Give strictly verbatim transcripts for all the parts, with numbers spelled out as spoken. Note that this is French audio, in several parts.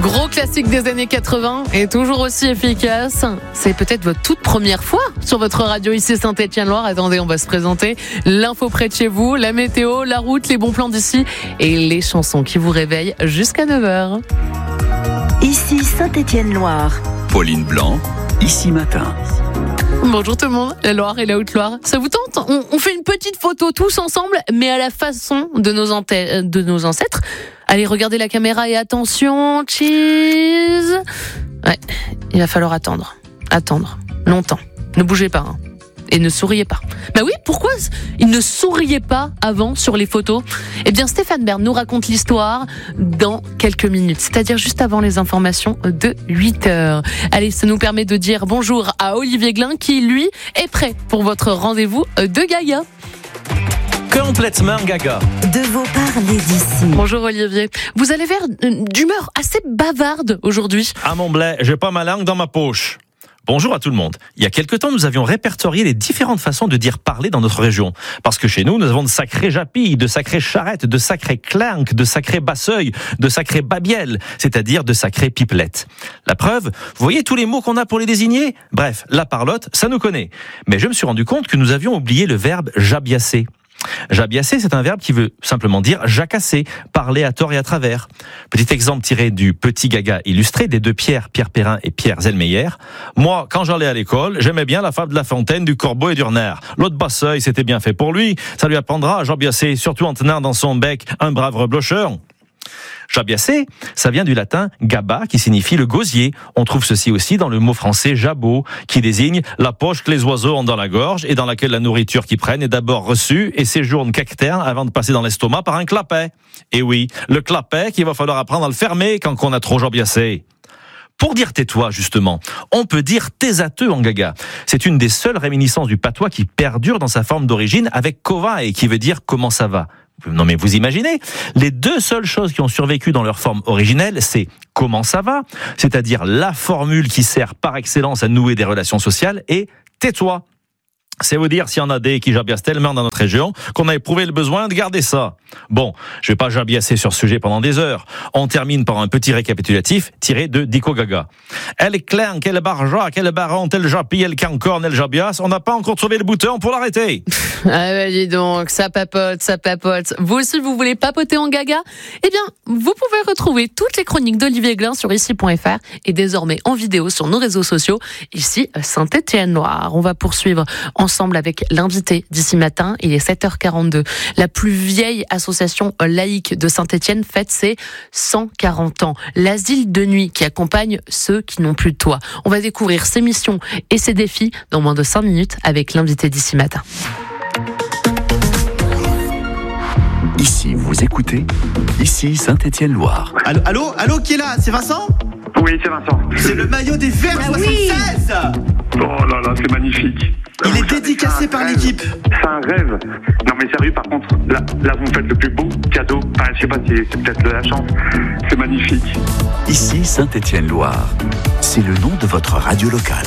Gros classique des années quatre-vingts et toujours aussi efficace. C'est peut-être votre toute première fois sur votre radio ici Saint-Étienne-Loire. Attendez, on va se présenter. L'info près de chez vous, la météo, la route, les bons plans d'ici et les chansons qui vous réveillent jusqu'à neuf heures. Ici Saint-Étienne-Loire. Pauline Blanc, ici matin. Bonjour tout le monde, la Loire et la Haute-Loire. Ça vous tente ? on, on fait une petite photo tous ensemble, mais à la façon de nos, ante- de nos ancêtres. Allez, regardez la caméra et attention, cheese. Ouais, il va falloir attendre, attendre, longtemps. Ne bougez pas, hein. Et ne souriez pas. Bah oui, pourquoi il ne souriait pas avant sur les photos ? Eh bien, Stéphane Bern nous raconte l'histoire dans quelques minutes, c'est-à-dire juste avant les informations de huit heures. Allez, ça nous permet de dire bonjour à Olivier Glin qui, lui, est prêt pour votre rendez-vous de Gaga. Complètement gaga. De vos parler d'ici. Bonjour Olivier. Vous avez l'air d'humeur assez bavarde aujourd'hui. À mon blé, j'ai pas ma langue dans ma poche. Bonjour à tout le monde. Il y a quelque temps, nous avions répertorié les différentes façons de dire parler dans notre région. Parce que chez nous, nous avons de sacrés japilles, de sacrés charrettes, de sacrés clinques, de sacrés basseuils, de sacrés babielles, c'est-à-dire de sacrés pipelettes. La preuve, vous voyez tous les mots qu'on a pour les désigner ? Bref, la parlotte, ça nous connaît. Mais je me suis rendu compte que nous avions oublié le verbe jabiasser. Jabiasser, c'est un verbe qui veut simplement dire jacasser, parler à tort et à travers. Petit exemple tiré du Petit Gaga illustré des deux Pierre, Pierre Perrin et Pierre Zellmeyer. Moi, quand j'allais à l'école, j'aimais bien la fable de La Fontaine, du corbeau et du renard. L'autre basseuil, c'était bien fait pour lui. Ça lui apprendra à jabiasser, surtout en tenant dans son bec un brave reblocheur. Jabiasser, ça vient du latin gaba, qui signifie le gosier. On trouve ceci aussi dans le mot français jabot, qui désigne la poche que les oiseaux ont dans la gorge et dans laquelle la nourriture qu'ils prennent est d'abord reçue et séjourne quelques terres avant de passer dans l'estomac par un clapet. Et oui, le clapet qu'il va falloir apprendre à le fermer quand on a trop jabiassé. Pour dire tais-toi, justement, on peut dire taisateux en gaga. C'est une des seules réminiscences du patois qui perdure dans sa forme d'origine avec kova et qui veut dire comment ça va. Non mais vous imaginez, les deux seules choses qui ont survécu dans leur forme originelle, c'est comment ça va, c'est-à-dire la formule qui sert par excellence à nouer des relations sociales, et tais-toi. C'est vous dire s'il y en a des qui jabiassent tellement dans notre région qu'on a éprouvé le besoin de garder ça. Bon, je vais pas jabiasser sur ce sujet pendant des heures. On termine par un petit récapitulatif tiré de Dico Gaga. Elle clinque, elle barja, elle baronne, elle japille, elle cancorne, elle jabiasse. On n'a pas encore trouvé le bouton pour l'arrêter. Ah bah dis donc, ça papote, ça papote. Vous aussi, vous voulez papoter en gaga ? Eh bien, vous pouvez retrouver toutes les chroniques d'Olivier Glin sur ici point f r et désormais en vidéo sur nos réseaux sociaux, ici Saint-Étienne-Loire. On va poursuivre ensemble avec l'invité d'ici matin. Il est sept heures quarante-deux. La plus vieille association laïque de Saint-Étienne fête ses cent quarante ans. L'asile de nuit qui accompagne ceux qui n'ont plus de toit. On va découvrir ses missions et ses défis dans moins de cinq minutes avec l'invité d'ici matin. Ici, vous écoutez, ici Saint-Étienne-Loire. Allô, allô, allô, qui est là ? C'est Vincent ? Oui, c'est Vincent. C'est le maillot des Verts Ah soixante-seize. Oh là là, c'est magnifique. Il Vous est savez, dédicacé c'est un par rêve. l'équipe. C'est un rêve. Non mais sérieux, par contre, là, là vous me faites le plus beau cadeau. Enfin, je sais pas, c'est, c'est peut-être de la chance. C'est magnifique. Ici Saint-Étienne-Loire. C'est le nom de votre radio locale.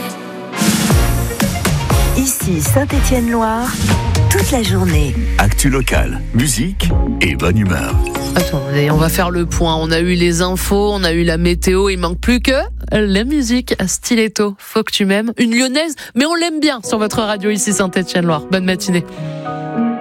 Ici Saint-Étienne-Loire. Toute la journée. Actu locale, musique et bonne humeur. Attendez, on va faire le point. On a eu les infos, on a eu la météo. Il manque plus que la musique. Stiletto, faut que tu m'aimes. Une lyonnaise, mais on l'aime bien sur votre radio ici Saint-Étienne-Loire. Bonne matinée.